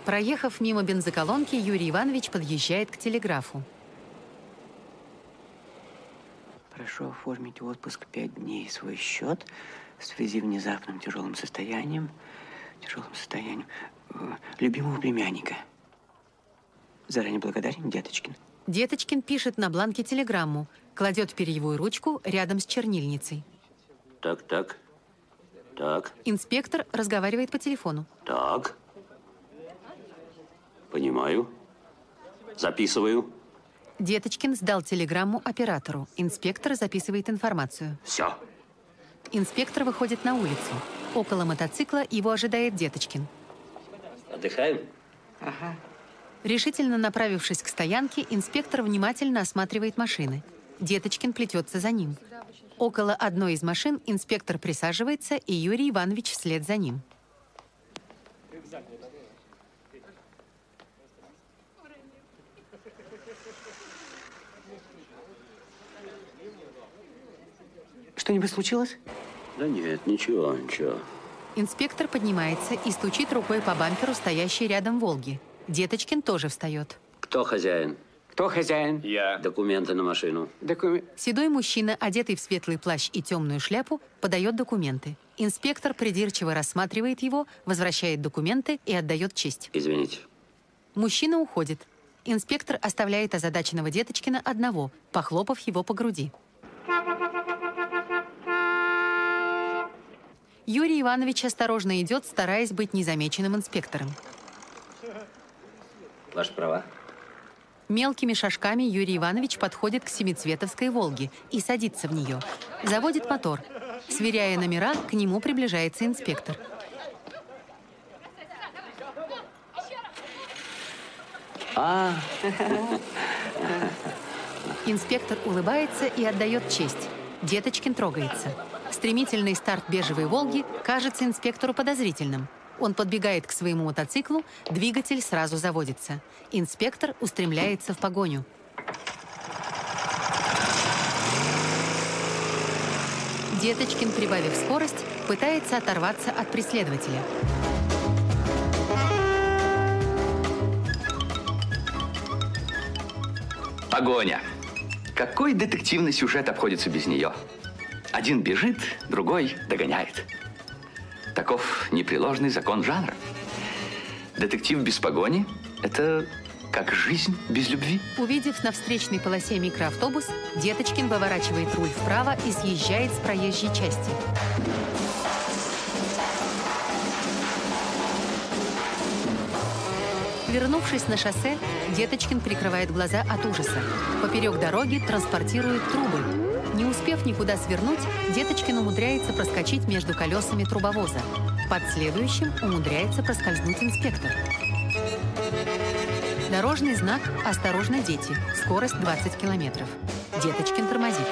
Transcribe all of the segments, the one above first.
Проехав мимо бензоколонки, Юрий Иванович подъезжает к телеграфу. Прошу оформить отпуск 5 дней свой счет в связи с внезапным тяжелым состоянием любимого племянника. Заранее благодарен, Деточкин. Деточкин пишет на бланке телеграмму, кладет перьевую ручку рядом с чернильницей. Так. Инспектор разговаривает по телефону. Так. Понимаю. Записываю. Деточкин сдал телеграмму оператору. Инспектор записывает информацию. Все. Инспектор выходит на улицу. Около мотоцикла его ожидает Деточкин. Отдыхаем? Ага. Решительно направившись к стоянке, инспектор внимательно осматривает машины. Деточкин плетется за ним. Около одной из машин инспектор присаживается, и Юрий Иванович вслед за ним. Что-нибудь случилось? Да нет, ничего. Инспектор поднимается и стучит рукой по бамперу, стоящей рядом «Волги». Деточкин тоже встает. Кто хозяин? Кто хозяин? Я. Документы на машину. Седой мужчина, одетый в светлый плащ и темную шляпу, подает документы. Инспектор придирчиво рассматривает его, возвращает документы и отдает честь. Извините. Мужчина уходит. Инспектор оставляет озадаченного Деточкина одного, похлопав его по груди. Юрий Иванович осторожно идет, стараясь быть незамеченным инспектором. Ваши права. Мелкими шажками Юрий Иванович подходит к семицветовской «Волге» и садится в нее. Заводит мотор. Сверяя номера, к нему приближается инспектор. Инспектор улыбается и отдает честь. Деточкин трогается. Стремительный старт бежевой «Волги» кажется инспектору подозрительным. Он подбегает к своему мотоциклу, двигатель сразу заводится. Инспектор устремляется в погоню. Деточкин, прибавив скорость, пытается оторваться от преследователя. Погоня. Какой детективный сюжет обходится без нее? Один бежит, другой догоняет. Таков непреложный закон жанра. Детектив без погони – это как жизнь без любви. Увидев на встречной полосе микроавтобус, Деточкин выворачивает руль вправо и съезжает с проезжей части. Вернувшись на шоссе, Деточкин прикрывает глаза от ужаса. Поперек дороги транспортируют трубы. Не успев никуда свернуть, Деточкин умудряется проскочить между колесами трубовоза. Под следующим умудряется проскользнуть инспектор. Дорожный знак «Осторожно, дети». Скорость 20 километров. Деточкин тормозит.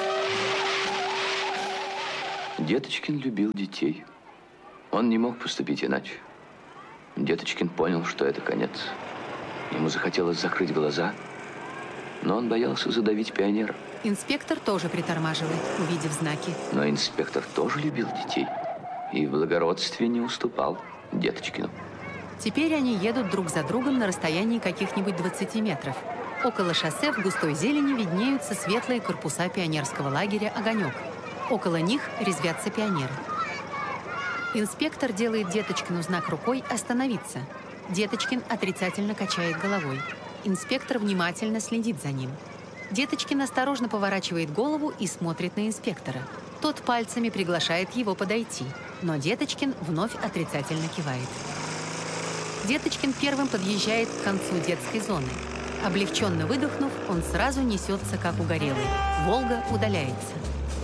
Деточкин любил детей. Он не мог поступить иначе. Деточкин понял, что это конец. Ему захотелось закрыть глаза, но он боялся задавить пионера. Инспектор тоже притормаживает, увидев знаки. Но инспектор тоже любил детей и в благородстве не уступал Деточкину. Теперь они едут друг за другом на расстоянии каких-нибудь 20 метров. Около шоссе в густой зелени виднеются светлые корпуса пионерского лагеря «Огонек». Около них резвятся пионеры. Инспектор делает Деточкину знак рукой «Остановиться». Деточкин отрицательно качает головой. Инспектор внимательно следит за ним. Деточкин осторожно поворачивает голову и смотрит на инспектора. Тот пальцами приглашает его подойти, но Деточкин вновь отрицательно кивает. Деточкин первым подъезжает к концу детской зоны. Облегченно выдохнув, он сразу несется, как угорелый. «Волга» удаляется.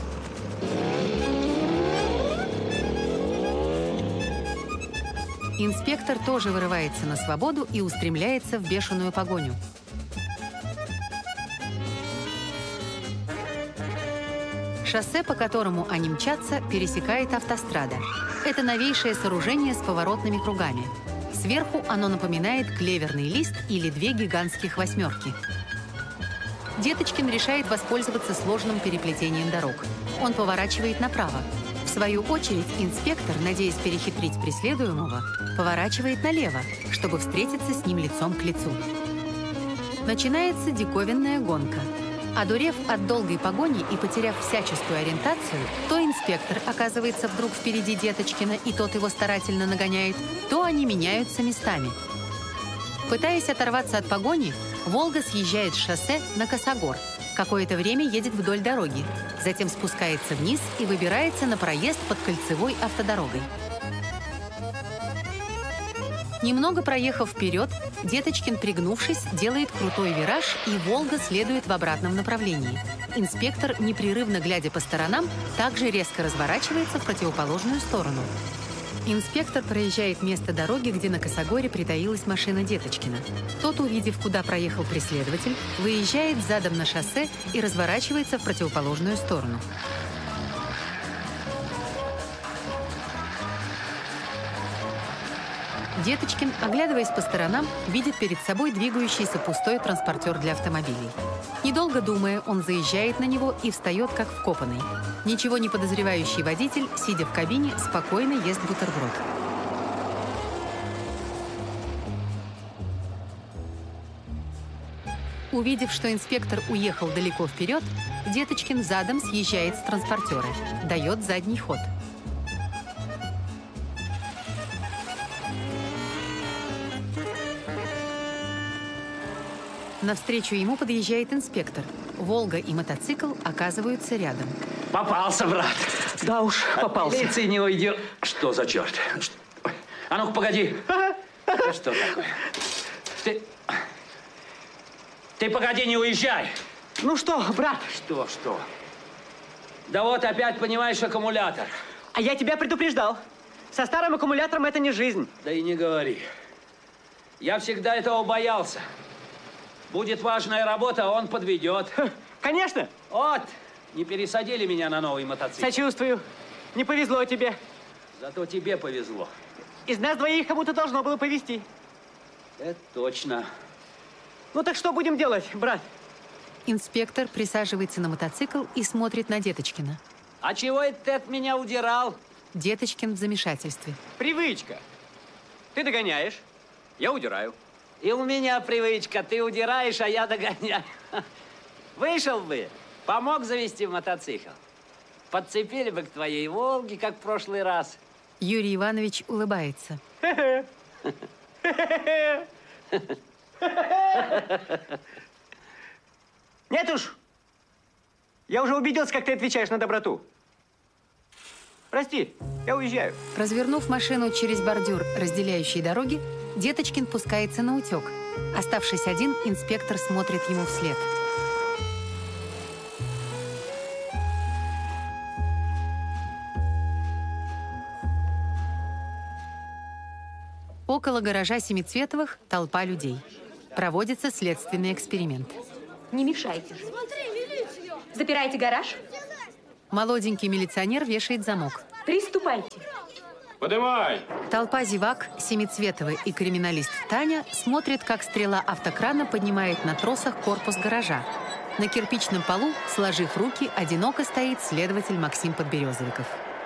Инспектор тоже вырывается на свободу и устремляется в бешеную погоню. Шоссе, по которому они мчатся, пересекает автострада. Это новейшее сооружение с поворотными кругами. Сверху оно напоминает клеверный лист или две гигантских восьмерки. Деточкин решает воспользоваться сложным переплетением дорог. Он поворачивает направо. В В свою очередь, инспектор, надеясь перехитрить преследуемого, поворачивает налево, чтобы встретиться с ним лицом к лицу. Начинается диковинная гонка. Одурев от долгой погони и потеряв всяческую ориентацию, то инспектор оказывается вдруг впереди Деточкина, и тот его старательно нагоняет, то они меняются местами. Пытаясь оторваться от погони, «Волга» съезжает с шоссе на косогор. Какое-то время едет вдоль дороги, затем спускается вниз и выбирается на проезд под кольцевой автодорогой. Немного проехав вперед, Деточкин, пригнувшись, делает крутой вираж, и «Волга» следует в обратном направлении. Инспектор, непрерывно глядя по сторонам, также резко разворачивается в противоположную сторону. Инспектор проезжает место дороги, где на косогоре притаилась машина Деточкина. Тот, увидев, куда проехал преследователь, выезжает задом на шоссе и разворачивается в противоположную сторону. Деточкин, оглядываясь по сторонам, видит перед собой двигающийся пустой транспортер для автомобилей. Недолго думая, он заезжает на него и встает, как вкопанный. Ничего не подозревающий водитель, сидя в кабине, спокойно ест бутерброд. Увидев, что инспектор уехал далеко вперед, Деточкин задом съезжает с транспортера, дает задний ход. Навстречу ему подъезжает инспектор. «Волга» и мотоцикл оказываются рядом. Попался, брат. Да уж, попался. От милиции не уйдет. Что за черт? А ну-ка, погоди. Это что такое? Ты погоди, не уезжай. Ну что, брат? Что? Да вот опять, понимаешь, аккумулятор. А я тебя предупреждал. Со старым аккумулятором это не жизнь. Да и не говори. Я всегда этого боялся. Будет важная работа, а он подведет. Конечно. Вот, не пересадили меня на новый мотоцикл. Сочувствую. Не повезло тебе. Зато тебе повезло. Из нас двоих кому-то должно было повезти. Это точно. Ну так что будем делать, брат? Инспектор присаживается на мотоцикл и смотрит на Деточкина. А чего это ты от меня удирал? Деточкин в замешательстве. Привычка. Ты догоняешь, я удираю. И у меня привычка. Ты удираешь, а я догоняю. Вышел бы, помог завести мотоцикл. Подцепили бы к твоей «Волге», как в прошлый раз. Юрий Иванович улыбается. Нет уж. Я уже убедился, как ты отвечаешь на доброту. Прости, я уезжаю. Развернув машину через бордюр, разделяющий дороги, Деточкин пускается на утек. Оставшись один, инспектор смотрит ему вслед. Около гаража Семицветовых толпа людей. Проводится следственный эксперимент. Не мешайте же. Запирайте гараж. Молоденький милиционер вешает замок. Приступайте. Подымай! Толпа зевак, Семицветовы и криминалист Таня смотрят, как стрела автокрана поднимает на тросах корпус гаража. На кирпичном полу, сложив руки, одиноко стоит следователь Максим Подберезовиков.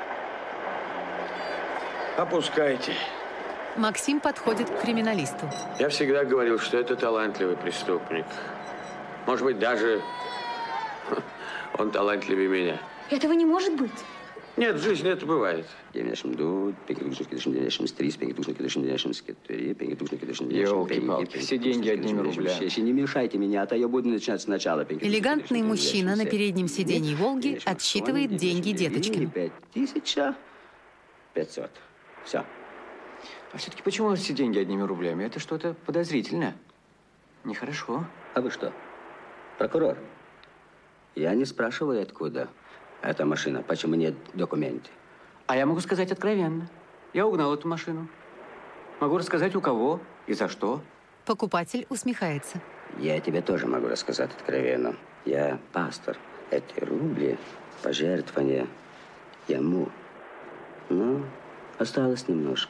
Опускайте. Максим подходит к криминалисту. Я всегда говорил, что это талантливый преступник. Может быть, даже он талантливее меня. Этого не может быть. Нет, в жизни это бывает. Ёлки-палки, все деньги одними рублями. Не мешайте меня, а то я буду начинать сначала. Элегантный мужчина на переднем сидении «Волги» отсчитывает деньги Деточкину. 5500. Все. А все-таки почему все деньги одними рублями? Это что-то подозрительное. Нехорошо. А вы что, прокурор? Я не спрашиваю, откуда эта машина, почему нет документов. А я могу сказать откровенно. Я угнал эту машину. Могу рассказать, у кого и за что. Покупатель усмехается. Я тебе тоже могу рассказать откровенно. Я пастор. Эти рубли, пожертвования ему. Ну, осталось немножко.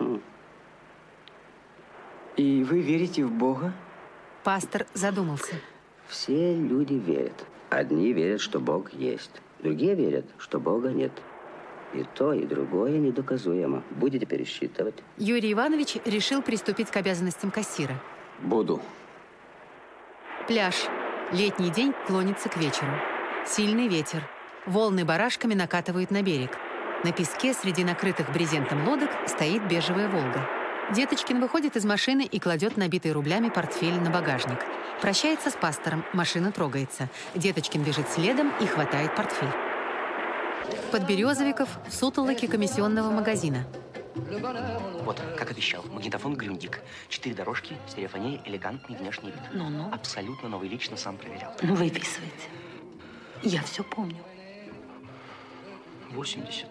И вы верите в Бога? Пастор задумался. Все люди верят. Одни верят, что Бог есть. Другие верят, что Бога нет. И то, и другое недоказуемо. Будете пересчитывать? Юрий Иванович решил приступить к обязанностям кассира. Буду. Пляж. Летний день клонится к вечеру. Сильный ветер. Волны барашками накатывают на берег. На песке среди накрытых брезентом лодок стоит бежевая «Волга». Деточкин выходит из машины и кладет набитый рублями портфель на багажник. Прощается с пастором, машина трогается. Деточкин бежит следом и хватает портфель. Подберезовиков в сутолоке комиссионного магазина. Вот, как обещал, магнитофон Грюндик. 4 дорожки, стереофония, элегантный внешний вид. Ну-ну. Абсолютно новый, лично сам проверял. Ну, выписывайте. Я все помню. 80.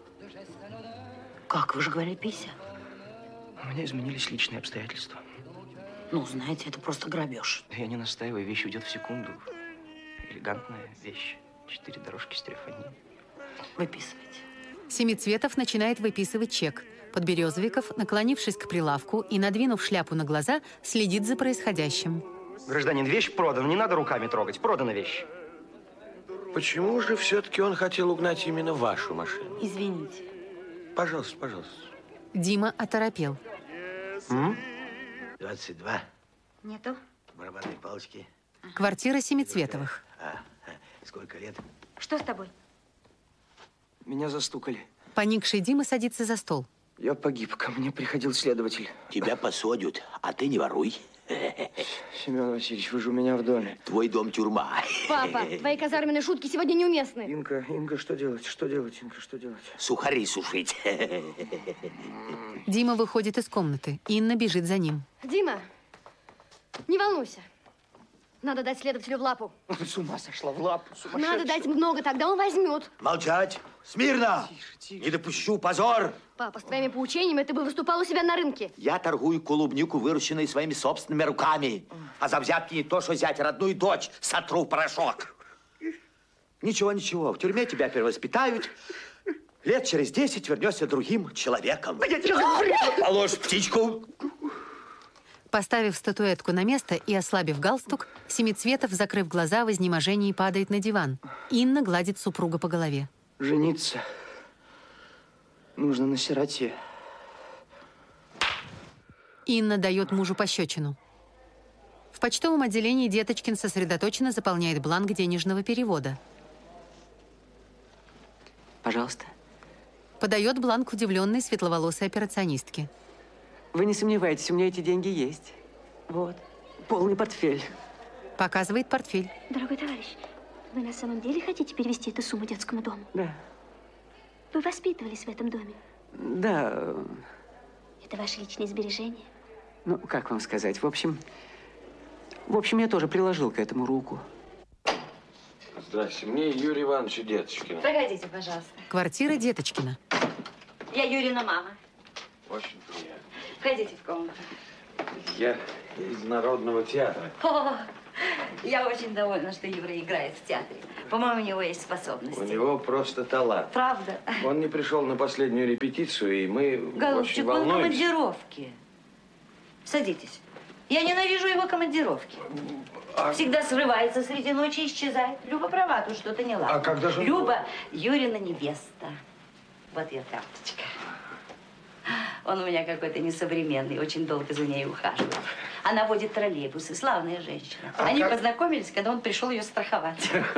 Как? Вы же говорили 50. У меня изменились личные обстоятельства. Ну, знаете, это просто грабеж. Я не настаиваю, вещь уйдет в секунду. Элегантная вещь. 4 дорожки, стереофония. Выписывайте. Семицветов начинает выписывать чек. Подберезовиков, наклонившись к прилавку и надвинув шляпу на глаза, следит за происходящим. Гражданин, вещь продана, не надо руками трогать. Продана вещь. Почему же все-таки он хотел угнать именно вашу машину? Извините. Пожалуйста, пожалуйста. Дима оторопел. 22. Нету. Барабанные палочки. Квартира Семицветовых. Сколько лет? Что с тобой? Меня застукали. Поникший Дима садится за стол. Я погиб. Ко мне приходил следователь. Тебя посадят, а ты не воруй. Семен Васильевич, вы же у меня в доме. Твой дом тюрьма. Папа, твои казарменные шутки сегодня неуместны. Инга, что делать? Что делать, Инга, что делать? Сухари сушить. Дима выходит из комнаты. Инна бежит за ним. Дима, не волнуйся. Надо дать следователю в лапу. С ума сошла, в лапу, сумасшедшая. Надо дать много, тогда он возьмет. Молчать! Смирно! Тише. Не допущу, позор! Папа, с твоими поучениями ты бы выступал у себя на рынке. Я торгую клубнику, выращенной своими собственными руками. А за взятки не то, что взять родную дочь, сотру в порошок. Ничего, в тюрьме тебя перевоспитают. Лет через 10 вернешься другим человеком. Положь птичку. Поставив статуэтку на место и ослабив галстук, Семицветов, закрыв глаза, в изнеможении падает на диван. Инна гладит супруга по голове. Жениться нужно на сироте. Инна дает мужу пощечину. В почтовом отделении Деточкин сосредоточенно заполняет бланк денежного перевода. Пожалуйста. Подает бланк удивленной светловолосой операционистке. Вы не сомневайтесь, у меня эти деньги есть. Вот, полный портфель. Показывает портфель. Дорогой товарищ, вы на самом деле хотите перевести эту сумму детскому дому? Да. Вы воспитывались в этом доме? Да. Это ваши личные сбережения? Ну, как вам сказать, в общем, я тоже приложил к этому руку. Здрасте, мне Юрий Иванович Деточкин. Проходите, пожалуйста. Квартира Деточкина. Я Юрина мама. Очень приятно. Входите в комнату. Я из Народного театра. О, я очень довольна, что Юра играет в театре. По-моему, у него есть способности. У него просто талант. Правда? Он не пришел на последнюю репетицию, и мы очень Голубчик, он в волнуемся. командировке. Садитесь. Я ненавижу его командировки. Всегда срывается среди ночи и исчезает. Люба права, тут что-то не ладно. А когда же... Люба Юрина невеста. Вот ее карточка. Он у меня какой-то несовременный, очень долго за ней ухаживает. Она водит троллейбусы, славная женщина. Они познакомились, когда он пришел ее страховать.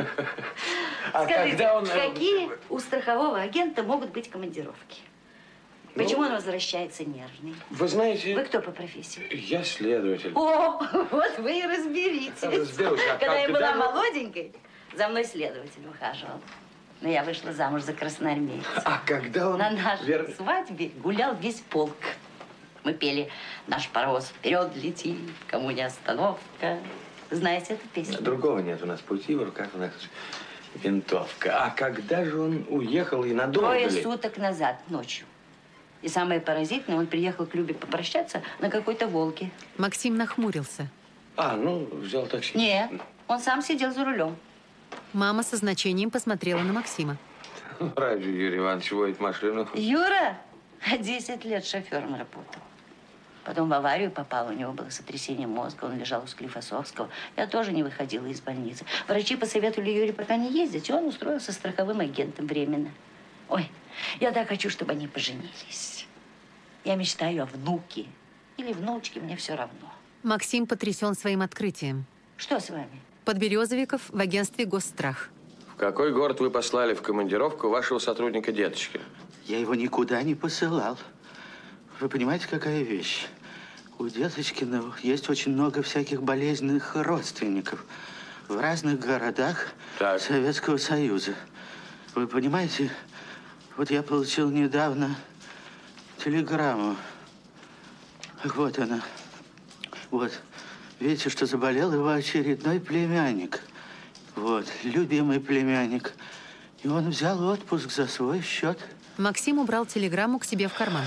Скажите, какие у страхового агента могут быть командировки? Почему он возвращается нервный? Вы знаете... Вы кто по профессии? Я следователь. О, вот вы и разберитесь. Разберусь. Когда я была молоденькой, за мной следователь ухаживал. Но я вышла замуж за красноармейца. А когда он... На нашей свадьбе гулял весь полк. Мы пели «Наш паровоз вперед летит, кому не остановка». Знаете эту песню? Другого нет у нас пути, в руках у нас винтовка. А когда же он уехал и надолго ли? 3 суток назад, ночью. И самое поразительное, он приехал к Любе попрощаться на какой-то «Волге». Максим нахмурился. А, ну, взял такси. Нет, он сам сидел за рулем. Мама со значением посмотрела на Максима. Разве Юрий Иванович водит машину? Юра 10 лет шофером работал. Потом в аварию попал, у него было сотрясение мозга, он лежал у Склифосовского. Я тоже не выходила из больницы. Врачи посоветовали Юре пока не ездить, и он устроился страховым агентом временно. Ой, Я так хочу, чтобы они поженились. Я мечтаю о внуке или внучке, мне все равно. Максим потрясен своим открытием. Что с вами? Подберезовиков в агентстве «Госстрах». В какой город вы послали в командировку вашего сотрудника Деточки? Я его никуда не посылал. Вы понимаете, какая вещь? У Деточкина есть очень много всяких болезненных родственников в разных городах Советского Союза. Вы понимаете, вот я получил недавно телеграмму. Вот она. Вот. Видите, что заболел его очередной племянник. Вот, любимый племянник. И он взял отпуск за свой счет. Максим убрал телеграмму к себе в карман.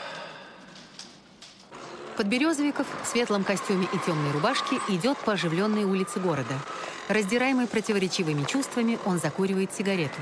Подберезовиков в светлом костюме и темной рубашке идет по оживленной улице города. Раздираемый противоречивыми чувствами, он закуривает сигарету.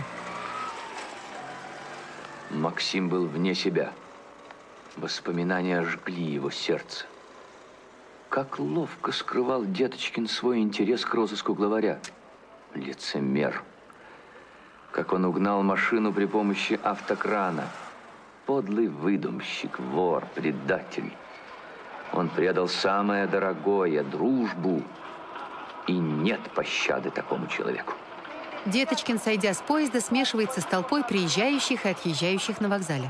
Максим был вне себя. Воспоминания жгли его сердце. Как ловко скрывал Деточкин свой интерес к розыску главаря. Лицемер. Как он угнал машину при помощи автокрана. Подлый выдумщик, вор, предатель. Он предал самое дорогое – дружбу. И нет пощады такому человеку. Деточкин, сойдя с поезда, смешивается с толпой приезжающих и отъезжающих на вокзале.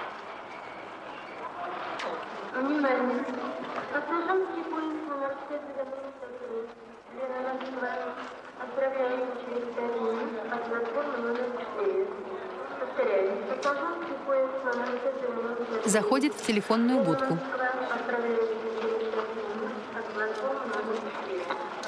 Внимание! Пассажирский поезд номер 193. Лена Москва. Отправляется через 5 минут от платформы номер 4. Повторяю, пассажирский поезд номер 193. Заходит в телефонную будку. Отправляется через 5 минут от платформы номер 4.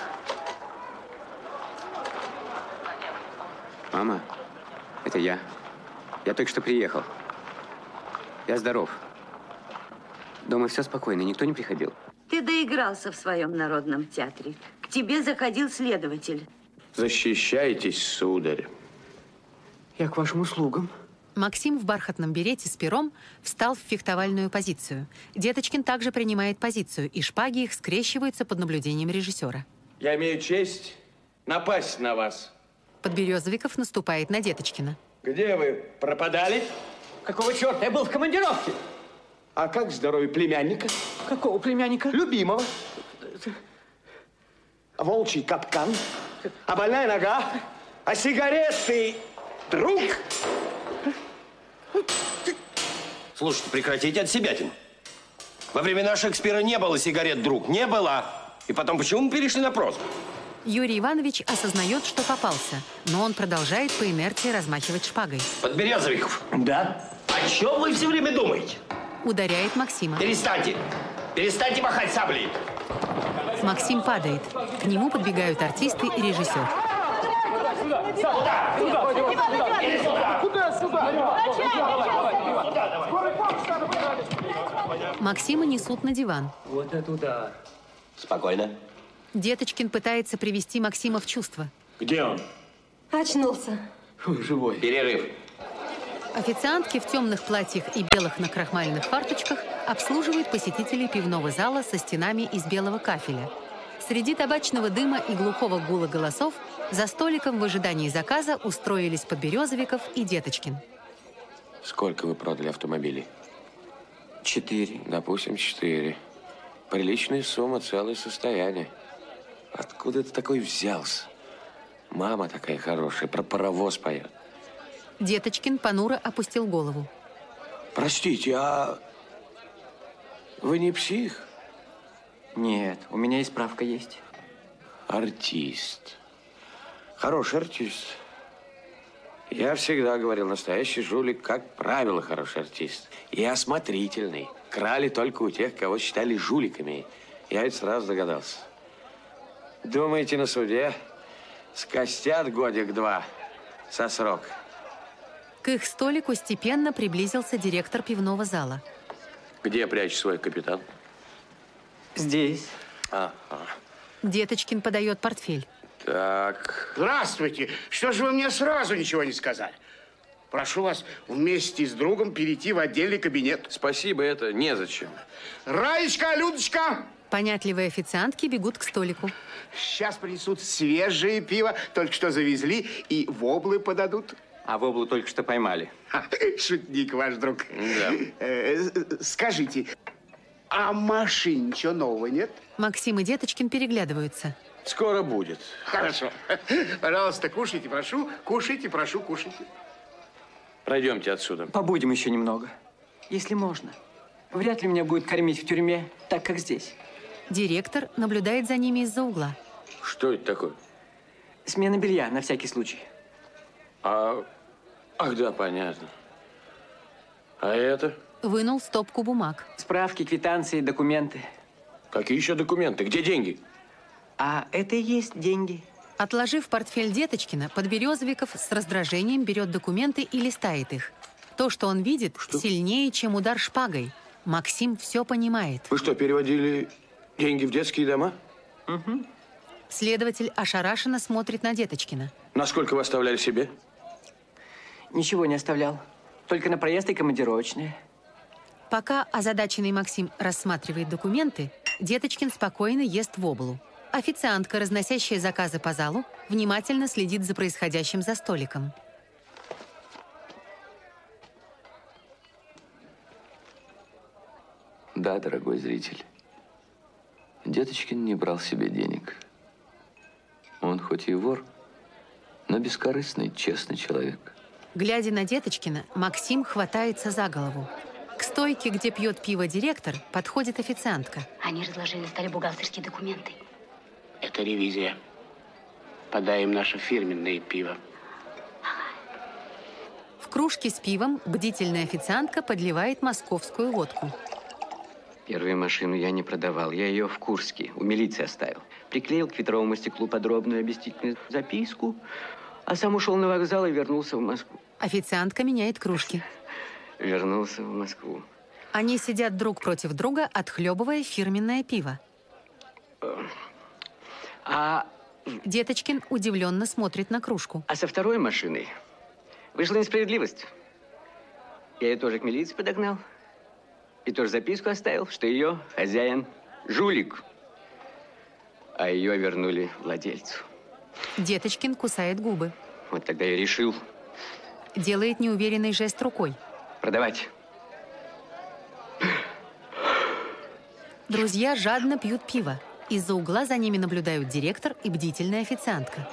Мама, это я. Я только что приехал. Я здоров. Дома все спокойно, никто не приходил. Ты доигрался в своем народном театре. К тебе заходил следователь. Защищайтесь, сударь. Я к вашим услугам. Максим в бархатном берете с пером встал в фехтовальную позицию. Деточкин также принимает позицию, и шпаги их скрещиваются под наблюдением режиссера. Я имею честь напасть на вас. Подберезовиков наступает на Деточкина. Где вы пропадали? Какого черта? Я был в командировке. А как здоровье племянника? Какого племянника? Любимого. Волчий капкан. А больная нога. А сигареты, друг. Слушайте, прекратите отсебятину. Во времена Шекспира не было сигарет, друг. Не было. И потом, почему мы перешли на прозу? Юрий Иванович осознает, что попался, но он продолжает по инерции размахивать шпагой. Подберезовиков. Да? О чем вы все время думаете? Ударяет Максима. Перестаньте. Перестаньте махать саблей. Максим падает. К нему подбегают артисты и режиссер. Максима несут на диван. Вот это удар. Спокойно. Деточкин пытается привести Максима в чувство. Где он? Очнулся. Живой. Перерыв. Официантки в темных платьях и белых накрахмаленных фарточках обслуживают посетителей пивного зала со стенами из белого кафеля. Среди табачного дыма и глухого гула голосов за столиком в ожидании заказа устроились Подберезовиков и Деточкин. Сколько вы продали автомобилей? 4. Допустим, 4. Приличная сумма, целое состояние. Откуда ты такой взялся? Мама такая хорошая, про паровоз поет. Деточкин понуро опустил голову. Простите, а вы не псих? Нет, у меня и справка есть. Артист. Хороший артист. Я всегда говорил, настоящий жулик, как правило, хороший артист. И осмотрительный. Крали только у тех, кого считали жуликами. Я ведь сразу догадался. Думаете, на суде скостят годик-два со срок? К их столику степенно приблизился директор пивного зала. Где прячешь свой капитан? Здесь. Ага. Деточкин подает портфель. Так. Здравствуйте. Что же вы мне сразу ничего не сказали? Прошу вас вместе с другом перейти в отдельный кабинет. Спасибо, это незачем. Раечка, Людочка! Понятливые официантки бегут к столику. Сейчас принесут свежее пиво, только что завезли, и воблы подадут. А воблу только что поймали. Шутник ваш друг. Да. Скажите, а машин ничего нового нет? Максим и Деточкин переглядываются. Скоро будет. Хорошо. Пожалуйста, кушайте, прошу. Кушайте, прошу, кушайте. Пройдемте отсюда. Побудем еще немного, если можно. Вряд ли меня будет кормить в тюрьме так, как здесь. Директор наблюдает за ними из-за угла. Что это такое? Смена белья, на всякий случай. Ах, да, понятно. А это? Вынул стопку бумаг. Справки, квитанции, документы. Какие еще документы? Где деньги? А это и есть деньги. Отложив портфель Деточкина, Подберезовиков с раздражением берет документы и листает их. То, что он видит, сильнее, чем удар шпагой. Максим все понимает. Вы что, переводили деньги в детские дома? Угу. Следователь ошарашенно смотрит на Деточкина. Насколько вы оставляли себе? Ничего не оставлял. Только на проезд и командировочные. Пока озадаченный Максим рассматривает документы, Деточкин спокойно ест воблу. Официантка, разносящая заказы по залу, внимательно следит за происходящим за столиком. Да, дорогой зритель, Деточкин не брал себе денег. Он хоть и вор, но бескорыстный, честный человек. Глядя на Деточкина, Максим хватается за голову. К стойке, где пьет пиво директор, подходит официантка. Они разложили на столе бухгалтерские документы. Это ревизия. Подаем наше фирменное пиво. В кружке с пивом бдительная официантка подливает московскую водку. Первую машину я не продавал. Я ее в Курске у милиции оставил. Приклеил к ветровому стеклу подробную объяснительную записку, а сам ушел на вокзал и вернулся в Москву. Официантка меняет кружки. Вернулся в Москву. Они сидят друг против друга, отхлебывая фирменное пиво. Деточкин удивленно смотрит на кружку. А со второй машиной вышла несправедливость. Я ее тоже к милиции подогнал. И тоже записку оставил, что ее хозяин жулик. А ее вернули владельцу. Деточкин кусает губы. Вот тогда я решил Делает неуверенный жест рукой. продавать. Друзья жадно пьют пиво. Из-за угла за ними наблюдают директор и бдительная официантка.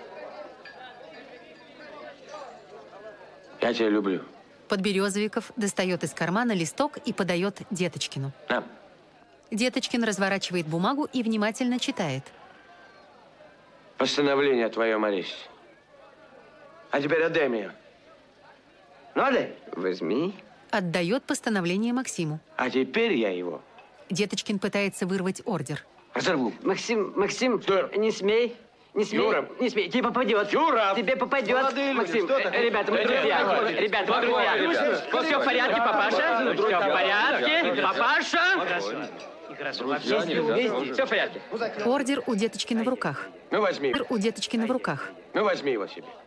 Я тебя люблю. Подберезовиков достает из кармана листок и подает Деточкину. На. Деточкин разворачивает бумагу и внимательно читает. Постановление о твоем аресте. А теперь отдай меня. Ну, отдай. Возьми. Отдает постановление Максиму. А теперь я его Деточкин пытается вырвать ордер. разорву. Максим, Что? не смей. Не смей, Юра. не смей, тебе попадет. Юра! Тебе попадет. Молодые люди, Максим, что такое? ребята, мы друзья. Ребята, мы друзья. Все в порядке, папаша? Все в порядке, папаша? Хорошо. Все в порядке. Ордер у Деточкина в руках. Ну, возьми. Ордер у Деточкина в руках. Ну, возьми его себе.